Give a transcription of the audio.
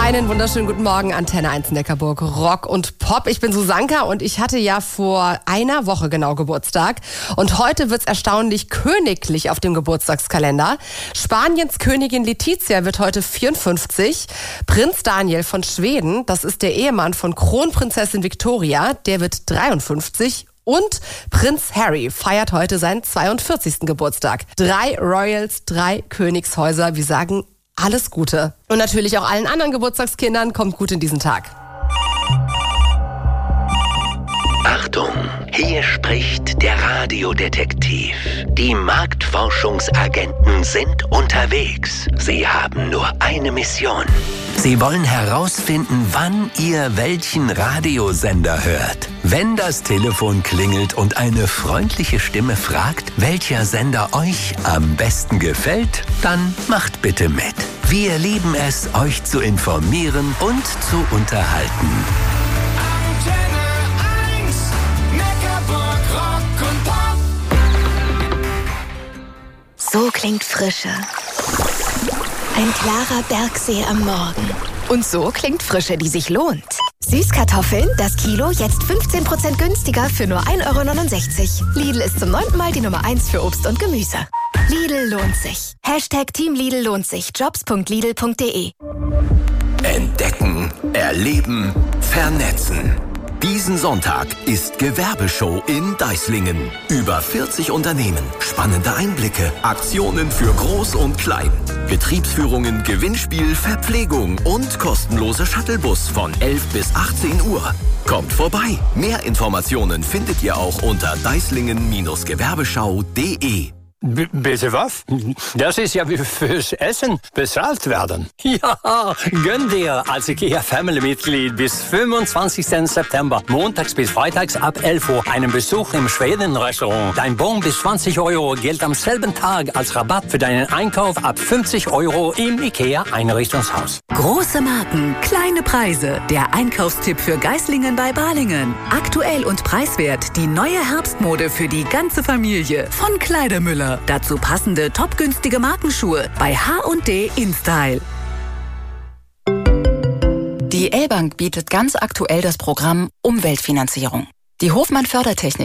Einen wunderschönen guten Morgen, Antenne 1 Neckarburg, Rock und Pop. Ich bin Susanka und ich hatte ja vor einer Woche genau Geburtstag. Und heute wird's erstaunlich königlich auf dem Geburtstagskalender. Spaniens Königin Letizia wird heute 54. Prinz Daniel von Schweden, das ist der Ehemann von Kronprinzessin Victoria, der wird 53. Und Prinz Harry feiert heute seinen 42. Geburtstag. 3 Royals, 3 Königshäuser. Wir sagen alles Gute. Und natürlich auch allen anderen Geburtstagskindern kommt gut in diesen Tag. Achtung, hier spricht der Radiodetektiv. Die Marktforschungsagenten sind unterwegs. Sie haben nur eine Mission. Sie wollen herausfinden, wann ihr welchen Radiosender hört. Wenn das Telefon klingelt und eine freundliche Stimme fragt, welcher Sender euch am besten gefällt, dann macht bitte mit. Wir lieben es, euch zu informieren und zu unterhalten. So klingt Frische. Ein klarer Bergsee am Morgen. Und so klingt Frische, die sich lohnt. Süßkartoffeln, das Kilo, jetzt 15% günstiger für nur 1,69 €. Lidl ist zum 9. Mal die Nummer 1 für Obst und Gemüse. Lidl lohnt sich. #Team Lidl lohnt sich. Jobs.lidl.de. Entdecken, erleben, vernetzen. Diesen Sonntag ist Gewerbeshow in Deislingen. Über 40 Unternehmen, spannende Einblicke, Aktionen für Groß und Klein. Betriebsführungen, Gewinnspiel, Verpflegung und kostenlose Shuttlebus von 11 bis 18 Uhr. Kommt vorbei. Mehr Informationen findet ihr auch unter deislingen-gewerbeschau.de. Bitte was? Das ist ja wie fürs Essen bezahlt werden. Ja, gönn dir als IKEA-Family-Mitglied bis 25. September, montags bis freitags ab 11 Uhr, einen Besuch im Schweden-Restaurant. Dein Bon bis 20 € gilt am selben Tag als Rabatt für deinen Einkauf ab 50 € im IKEA-Einrichtungshaus. Große Marken, kleine Preise. Der Einkaufstipp für Geislingen bei Balingen. Aktuell und preiswert die neue Herbstmode für die ganze Familie von Kleidermüller. Dazu passende topgünstige Markenschuhe bei H&D InStyle. Die L-Bank bietet ganz aktuell das Programm Umweltfinanzierung. Die Hofmann Fördertechnik